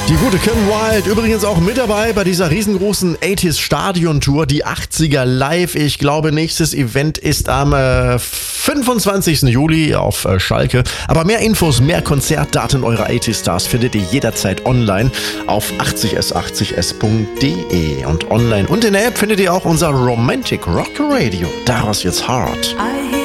Die gute Kim Wilde übrigens auch mit dabei bei dieser riesengroßen 80s Stadion-Tour, die 80er live. Ich glaube, nächstes Event ist am 25. Juli auf Schalke. Aber mehr Infos, mehr Konzertdaten eurer 80s Stars findet ihr jederzeit online auf 80s80s.de. Und online und in der App findet ihr auch unser Romantic Rock Radio. Daraus jetzt Hard.